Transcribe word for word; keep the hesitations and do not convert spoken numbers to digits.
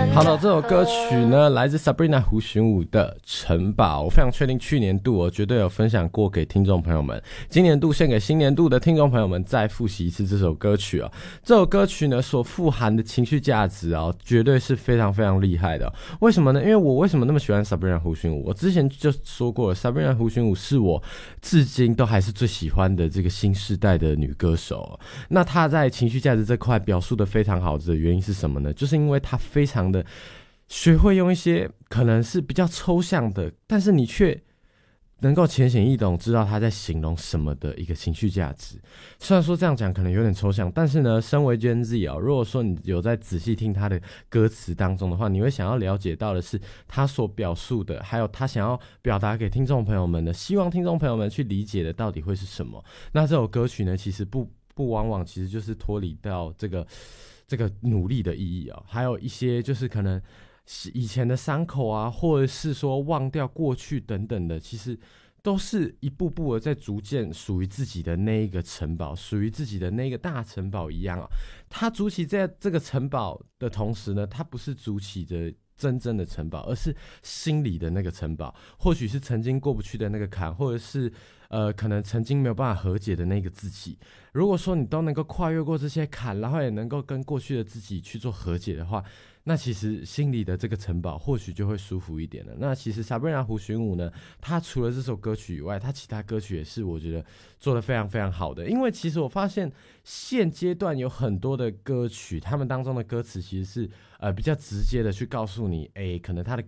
好的，这首歌曲呢来自 Sabrina 胡寻武的城堡，我非常确定去年度我绝对有分享过给听众朋友们，今年度献给新年度的听众朋友们再复习一次这首歌曲哦。这首歌曲呢所富含的情绪价值哦，绝对是非常非常厉害的哦。为什么呢？因为我为什么那么喜欢 Sabrina 胡寻武？我之前就说过了 ，Sabrina 胡寻武是我至今都还是最喜欢的这个新世代的女歌手哦。那她在情绪价值这块表述的非常好的原因是什么呢？就是因为她非常的学会用一些可能是比较抽象的，但是你却能够浅显易懂知道他在形容什么的一个情绪价值。虽然说这样讲可能有点抽象，但是呢身为 Gen Z 哦，如果说你有在仔细听他的歌词当中的话，你会想要了解到的是他所表述的，还有他想要表达给听众朋友们的，希望听众朋友们去理解的到底会是什么。那这首歌曲呢其实不不往往其实就是脱离到这个这个努力的意义哦，还有一些就是可能以前的伤口啊，或者是说忘掉过去等等的，其实都是一步步的在逐渐属于自己的那一个城堡，属于自己的那个大城堡一样啊。他筑起在这个城堡的同时呢，他不是筑起着真正的城堡，而是心里的那个城堡，或许是曾经过不去的那个坎，或者是呃，可能曾经没有办法和解的那个自己。如果说你都能够跨越过这些坎，然后也能够跟过去的自己去做和解的话，那其实心里的这个城堡或许就会舒服一点了。那其实 Sabrina 胡寻武呢，他除了这首歌曲以外，他其他歌曲也是我觉得做得非常非常好的。因为其实我发现现阶段有很多的歌曲，他们当中的歌词其实是呃比较直接的去告诉你，哎，可能他的